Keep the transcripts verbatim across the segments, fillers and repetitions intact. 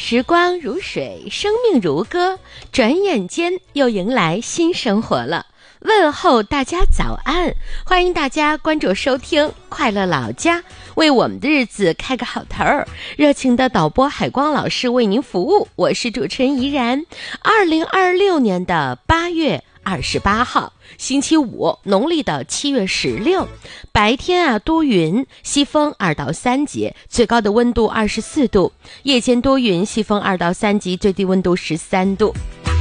时光如水，生命如歌，转眼间又迎来新生活了。问候大家早安，欢迎大家关注收听快乐老家，为我们的日子开个好头儿。热情的导播海光老师为您服务，我是主持人怡然。二零二六年的八月二十八号星期五，农历的七月十六，白天啊多云，西风二到三级，最高的温度二十四度；夜间多云，西风二到三级，最低温度十三度。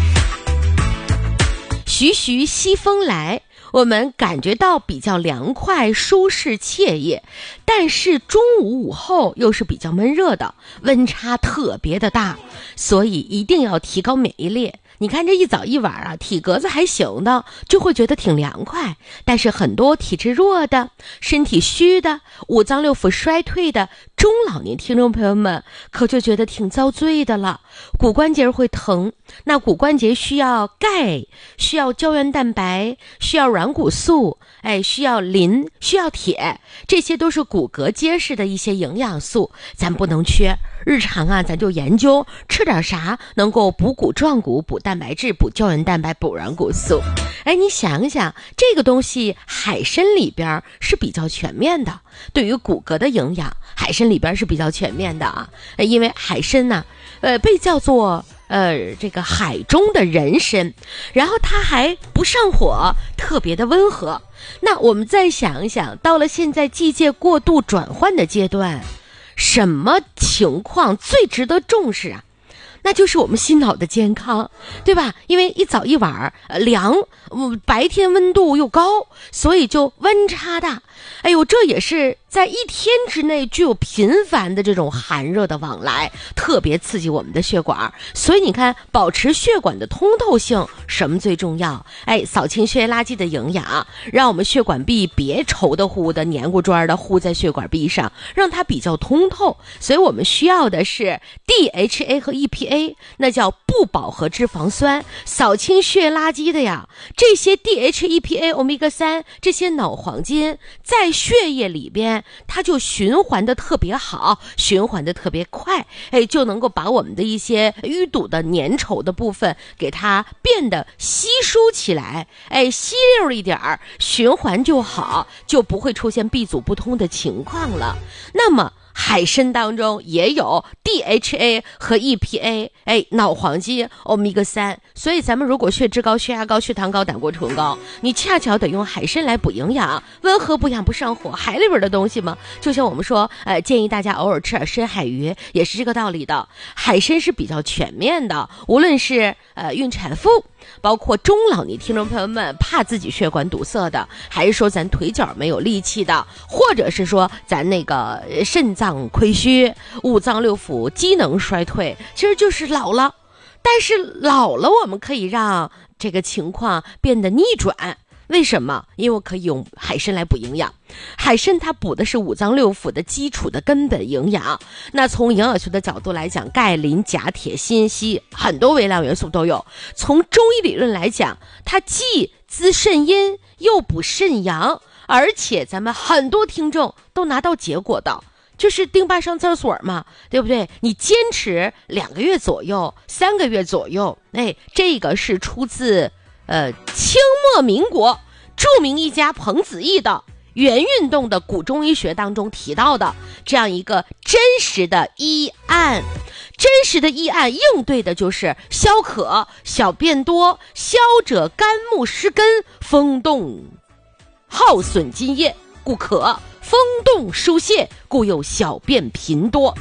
徐徐西风来，我们感觉到比较凉快、舒适、惬意，但是中午午后又是比较闷热的，温差特别的大，所以一定要提高免疫力。你看这一早一晚啊，体格子还行的就会觉得挺凉快，但是很多体质弱的、身体虚的、五脏六腑衰退的中老年听众朋友们可就觉得挺遭罪的了。骨关节会疼，那骨关节需要钙，需要胶原蛋白，需要软骨素，哎，需要磷，需要铁，这些都是骨骼结实的一些营养素，咱不能缺。日常啊，咱就研究吃点啥能够补骨壮骨、补蛋白质、补胶原蛋白、补软骨素。哎，你想想，这个东西海参里边是比较全面的，对于骨骼的营养，海参里边是比较全面的啊。因为海参呢、啊，呃，被叫做呃这个海中的人参，然后它还不上火，特别的温和。那我们再想一想，到了现在季节过度转换的阶段，什么情况最值得重视啊？那就是我们心脑的健康，对吧？因为一早一晚呃凉、嗯，白天温度又高，所以就温差大。哎呦，这也是在一天之内具有频繁的这种寒热的往来，特别刺激我们的血管。所以你看，保持血管的通透性，什么最重要？哎，扫清血液垃圾的营养，让我们血管壁别稠的糊的、黏糊砖的糊在血管壁上，让它比较通透。所以我们需要的是 D H A 和 E P A， 那叫不饱和脂肪酸，扫清血液垃圾的呀。这些 D H E P A 欧米伽三这些脑黄金在血液里边，它就循环的特别好，循环的特别快，哎，就能够把我们的一些淤堵的粘稠的部分给它变得稀疏起来，哎，稀溜一点儿，循环就好，就不会出现闭阻不通的情况了。那么海参当中也有 D H A 和 E P A， 哎，脑黄金欧米伽三，所以咱们如果血脂高、血压高、血糖高、胆固醇高，你恰巧得用海参来补营养，温和不痒不上火，海里边的东西嘛，就像我们说，呃，建议大家偶尔吃点深海鱼，也是这个道理的。海参是比较全面的，无论是呃孕产妇，包括中老年听众朋友们怕自己血管堵塞的，还是说咱腿脚没有力气的，或者是说咱那个肾脏亏虚、五脏六腑机能衰退，其实就是老了。但是老了我们可以让这个情况变得逆转，为什么？因为我可以用海参来补营养。海参它补的是五脏六腑的基础的根本营养，那从营养学的角度来讲，钙、磷、钾、铁、锌、硒很多微量元素都有。从中医理论来讲，它既滋肾阴又补肾阳，而且咱们很多听众都拿到结果的，就是丁爸上厕所嘛，对不对？你坚持两个月左右、三个月左右，哎，这个是出自呃清末民国著名医家彭子义的原运动的古中医学当中提到的这样一个真实的医案。真实的医案应对的就是消渴、小便多、消者肝木失根、风动耗损津液，故渴；风动疏泄，故有小便频多。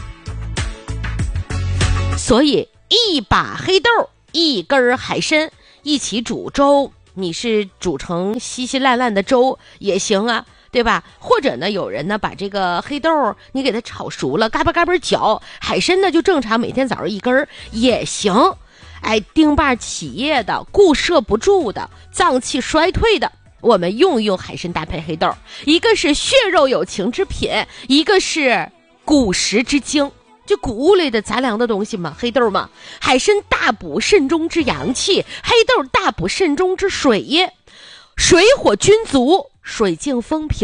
所以一把黑豆、一根海参一起煮粥，你是煮成稀稀烂烂的粥也行啊，对吧？或者呢，有人呢把这个黑豆你给它炒熟了，嘎巴嘎巴搅，海参呢就正常每天早上一根也行。哎，丁把起夜的、固摄不住的、脏器衰退的，我们用一用海参搭配黑豆，一个是血肉有情之品，一个是谷食之精，就谷物类的杂粮的东西嘛，黑豆嘛。海参大补肾中之阳气，黑豆大补肾中之水液，水火均足，水静风平，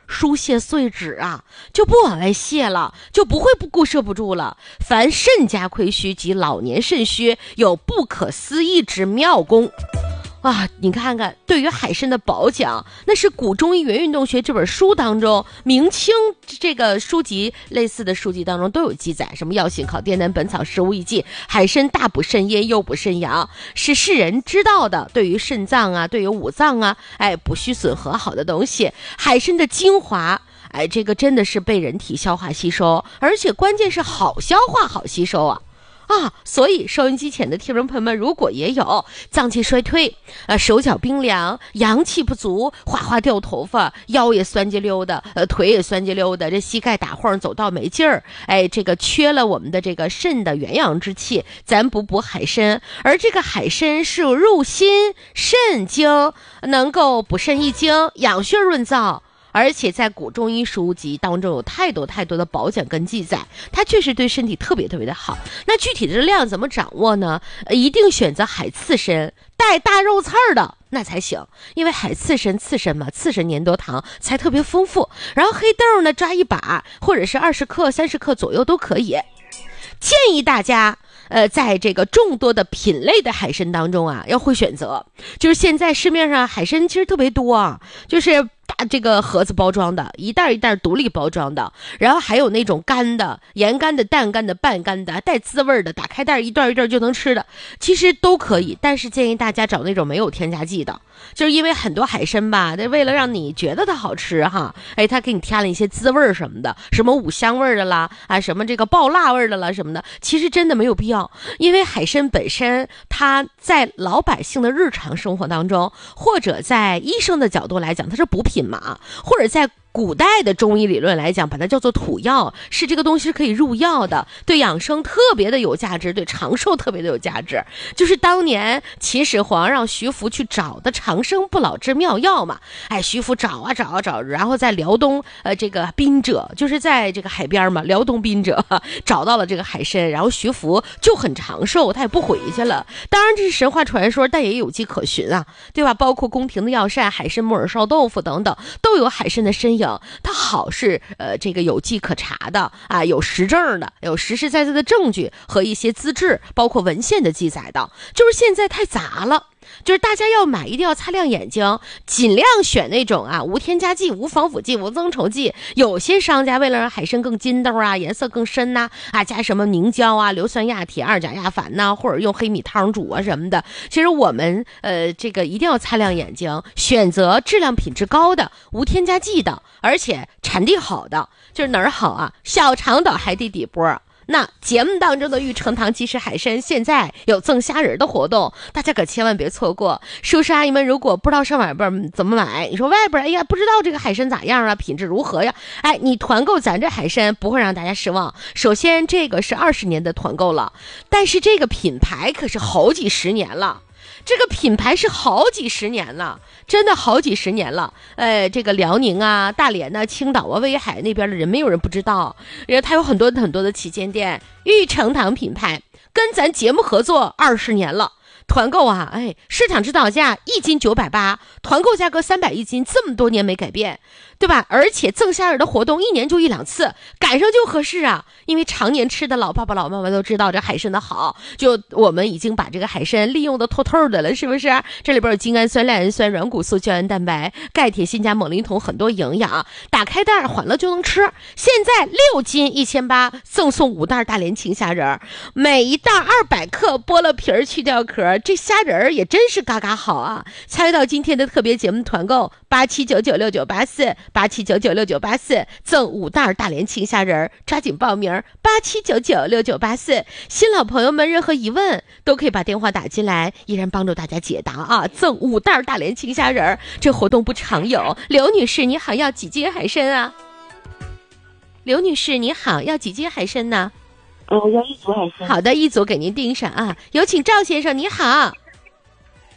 输液碎纸啊，就不往外泄了，就不会不固摄不住了。凡肾家亏虚及老年肾虚，有不可思议之妙功。啊，你看看，对于海参的保养，那是《古中医原运动学》这本书当中，明清这个书籍类似的书籍当中都有记载，什么《药性考滇南本草食物异记》，海参大补肾阴，又补肾阳，是世人知道的，对于肾脏啊，对于五脏啊，哎，补虚损和好的东西。海参的精华，哎，这个真的是被人体消化吸收，而且关键是好消化好吸收啊。啊，所以收音机前的听众朋友们，如果也有脏器衰退，呃，手脚冰凉，阳气不足，哗哗掉头发，腰也酸结溜的，呃，腿也酸结溜的，这膝盖打晃，走道没劲儿，哎，这个缺了我们的这个肾的元阳之气，咱补补海参，而这个海参是入心肾经，能够补肾益精，养血润燥。而且在古中医书籍当中有太多太多的保养跟记载，它确实对身体特别特别的好。那具体的量怎么掌握呢？呃、一定选择海刺参带大肉刺儿的那才行，因为海刺参刺参嘛，刺参粘多糖才特别丰富。然后黑豆呢抓一把，或者是二十克、三十克左右都可以。建议大家呃，在这个众多的品类的海参当中啊，要会选择。就是现在市面上海参其实特别多啊，就是大这个盒子包装的，一袋一袋独立包装的，然后还有那种干的、盐干的、淡干的、半干的，带滋味的，打开袋一段一段就能吃的，其实都可以。但是建议大家找那种没有添加剂的，就是因为很多海参吧，它为了让你觉得它好吃哈，哎，它给你添了一些滋味什么的，什么五香味的啦，啊，什么这个爆辣味的啦什么的，其实真的没有必要。因为海参本身它在老百姓的日常生活当中，或者在医生的角度来讲，它是补品嘛，或者在古代的中医理论来讲，把它叫做土药，是这个东西是可以入药的，对养生特别的有价值，对长寿特别的有价值。就是当年秦始皇让徐福去找的长生不老之妙药嘛，哎，徐福找啊找啊找，然后在辽东呃这个滨浙，就是在这个海边嘛，辽东滨浙找到了这个海参，然后徐福就很长寿，他也不回去了。当然这是神话传说，但也有迹可循啊，对吧？包括宫廷的药膳、海参木耳烧豆腐等等，都有海参的身影。它好是呃这个有迹可查的啊，有实证的，有实实在在的证据和一些资质，包括文献的记载的。就是现在太杂了，就是大家要买一定要擦亮眼睛，尽量选那种啊无添加剂、无防腐剂、无增稠剂。有些商家为了让海参更筋道啊，颜色更深呐、啊，啊加什么凝胶啊、硫酸亚铁、二甲亚矾呐、啊，或者用黑米汤煮啊什么的。其实我们呃这个一定要擦亮眼睛，选择质量品质高的、无添加剂的，而且产地好的。就是哪儿好啊？小长岛海底底波。那节目当中的玉成堂即食海参现在有赠虾仁的活动，大家可千万别错过。叔叔阿姨们如果不知道上外边怎么买，你说外边哎呀不知道这个海参咋样啊，品质如何呀？哎，你团购咱这海参不会让大家失望。首先这个是二十年的团购了，但是这个品牌可是好几十年了。这个品牌是好几十年了，真的好几十年了。呃，这个辽宁啊、大连啊、青岛啊、威海那边的人，没有人不知道，因为它有很多很多的旗舰店。玉成堂品牌跟咱节目合作二十年了。团购啊，哎，市场指导价一斤九百八，团购价格三百一斤，这么多年没改变，对吧？而且赠虾仁的活动一年就一两次，赶上就合适啊。因为常年吃的老爸爸老妈妈都知道这海参的好，就我们已经把这个海参利用的透透的了，是不是？这里边有精氨酸、赖氨酸、软骨素、胶原蛋白、钙、铁、锌、钾、锰、磷、铜，很多营养。打开袋缓了就能吃。现在六斤一千八，赠送五袋大连青虾仁，每一袋二百克，剥了皮儿去掉壳。这虾仁儿也真是嘎嘎好啊！参与到今天的特别节目团购八七九九六九八四八七九九六九八四，赠五袋大连青虾仁，抓紧报名八七九九六九八四。新老朋友们任何疑问都可以把电话打进来，依然帮助大家解答啊！赠五袋大连青虾仁，这活动不常有。刘女士你好，要几斤海参啊？刘女士你好，要几斤海参呢？ 嗯，我要一组海参。 好的，一组给您订上啊。有请赵先生，你好。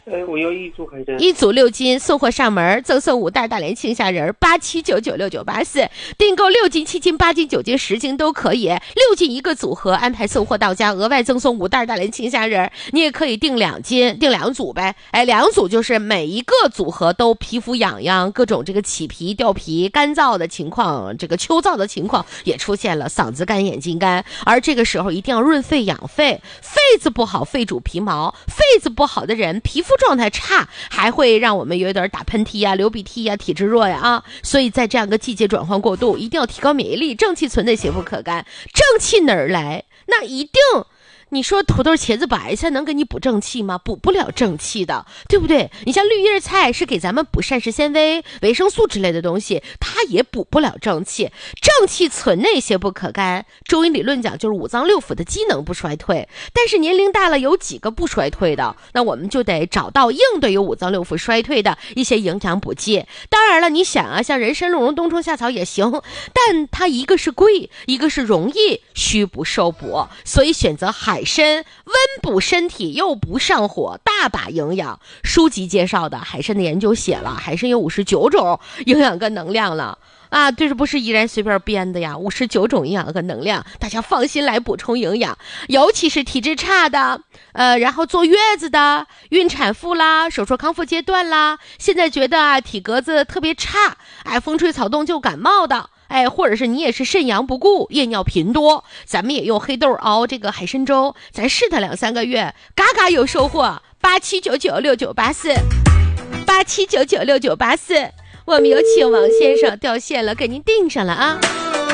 呃，我要一组海参， 一组六斤，送货上门，赠送五袋大连青虾仁，八七九九六九八四，订购六斤、七斤、八斤、九斤、十斤都可以，六斤一个组合，安排送货到家，额外赠送五袋大连青虾仁。你也可以订两斤，订两组呗，哎，两组就是每一个组合都皮肤痒痒，各种这个起皮、掉皮、干燥的情况，这个秋燥的情况也出现了，嗓子干、眼睛干，而这个时候一定要润肺养肺，肺子不好，肺主皮毛，肺子不好的人皮肤状态差，还会让我们有点打喷嚏呀、流鼻涕呀、体质弱呀啊！所以在这样一个季节转换过渡，一定要提高免疫力，正气存内，邪不可干。正气哪儿来？那一定。你说土豆茄子白菜能给你补正气吗？补不了正气的，对不对？你像绿叶菜是给咱们补膳食纤维、维生素之类的东西，它也补不了正气。正气存内，邪不可干。中医理论讲就是五脏六腑的机能不衰退，但是年龄大了有几个不衰退的？那我们就得找到应对有五脏六腑衰退的一些营养补剂。当然了，你想啊，像人参、鹿茸、冬虫夏草也行，但它一个是贵，一个是容易虚补受补，所以选择海参，温补身体又不上火，大把营养。书籍介绍的海参的研究写了，海参有五十九种营养跟能量了啊，这是不是依然随便编的呀？五十九种营养和能量，大家放心来补充营养，尤其是体质差的，呃，然后坐月子的、孕产妇啦、手术康复阶段啦，现在觉得啊体格子特别差，哎，风吹草动就感冒的。哎，或者是你也是肾阳不固、夜尿频多，咱们也用黑豆熬这个海参粥，咱试它两三个月，嘎嘎有收获。八七九九六九八四，八七九九六九八四，我们有请王先生掉线了，给您订上了啊。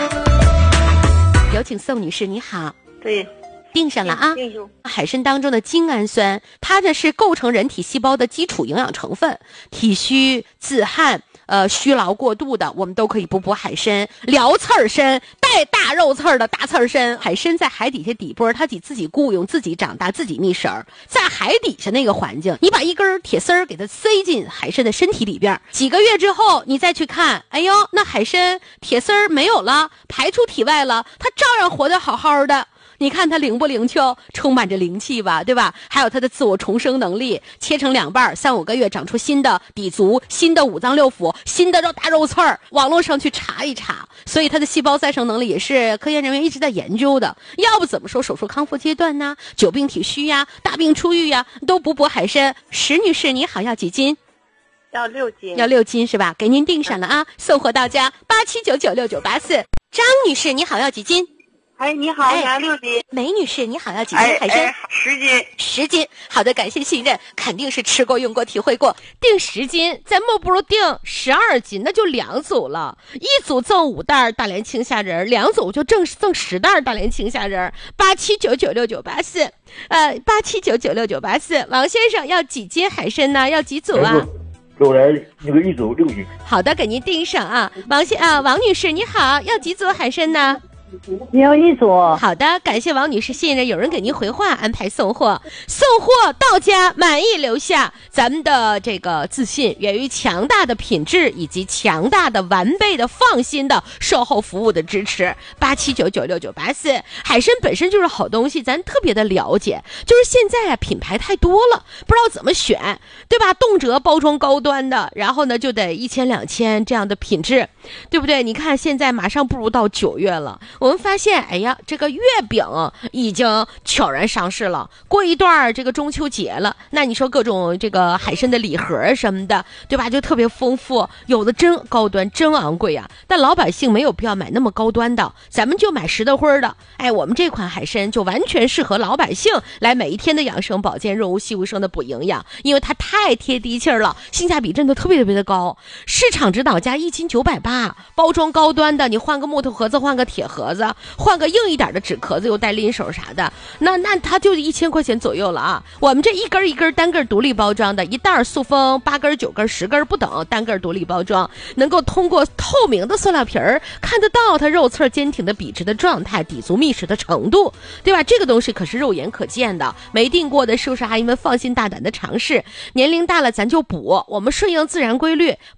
有请宋女士，你好。 对。 订上了啊！海参当中的精氨酸，它呢是构成人体细胞的基础营养成分。体虚、自汗、呃虚劳过度的，我们都可以补补海参。聊刺儿参，带大肉刺儿的大刺儿参，海参在海底下底部，它得自己雇佣、自己长大、自己觅食儿。在海底下那个环境，你把一根铁丝儿给它塞进海参的身体里边，几个月之后，你再去看，哎呦，那海参铁丝儿没有了，排出体外了，它照样活得好好的。你看它灵不灵巧，充满着灵气吧，对吧？还有它的自我重生能力，切成两半，三五个月长出新的底足、新的五脏六腑、新的肉大肉刺儿。网络上去查一查，所以它的细胞再生能力也是科研人员一直在研究的。要不怎么说手术康复阶段呢？久病体虚呀、大病初愈呀，都补补海参。石女士你好，要几斤？ 要六斤。 要六斤是吧？给您订上了啊，送货到家，八七九九六九八四。张女士你好，要几斤？ 哎，你好，我要六斤。 梅女士，你好，要几斤海参？ 哎哎，十斤。 十斤，好的，感谢信任，肯定是吃过、用过、体会过。订十斤，咱莫不如订十二斤，那就两组了，一组赠五袋大连青虾仁，两组就正赠十袋大连青虾仁。八七九九六九八四，呃，八七九九六九八四。王先生要几斤海参呢？要几组啊？ 给我来那个一组六斤。 好的，给您订上啊，王先啊，王女士你好，要几组海参呢？ 要一组。 好的，感谢王女士信任，有人给您回话，安排送货，送货到家，满意留下。咱们的这个自信源于强大的品质以及强大的完备的放心的售后服务的支持。八七九九六九八四，海参本身就是好东西，咱特别的了解，就是现在啊品牌太多了，不知道怎么选，对吧？动辄包装高端的，然后呢就得一千两千这样的品质，对不对？你看现在马上步入到九月了。我们发现，哎呀，这个月饼已经悄然上市了。过一段这个中秋节了，那你说各种这个海参的礼盒什么的，对吧？就特别丰富，有的真高端，真昂贵啊。但老百姓没有必要买那么高端的，咱们就买实的灰的。哎，我们这款海参就完全适合老百姓来每一天的养生保健，润物细无声的补营养，因为它太贴地气儿了，性价比真的特别特别的高。市场指导价一斤九百八，包装高端的，你换个木头盒子，换个铁盒子。换个硬一点的纸壳子，又带拎手啥的，那那它就一千块钱左右了啊！我们这一根一根单根独立包装的，一袋塑封八根、九根、十根不等，单根独立包装，能够通过透明的塑料皮儿看得到它肉刺坚挺的笔直的状态，底足密实的程度，对吧？这个东西可是肉眼可见的，没订过的是不是阿姨们放心大胆的尝试？年龄大了咱就补，我们顺应自然规律，